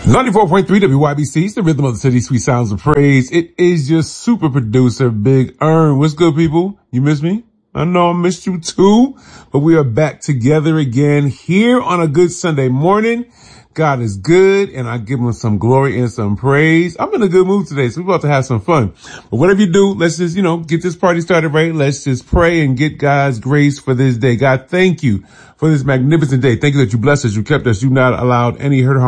94.3 WYBC, it's the rhythm of the city, sweet sounds of praise. It is your super producer, Big Earn. What's good, people? You miss me? I know I missed you too, but we are back together again here on a good Sunday morning. God is good, and I give him some glory and some praise. I'm in a good mood today, so we're about to have some fun. But whatever you do, let's just, get this party started right. Let's just pray and get God's grace for this day. God, thank you for this magnificent day. Thank you that you blessed us, you kept us, you not allowed any hurt, harm,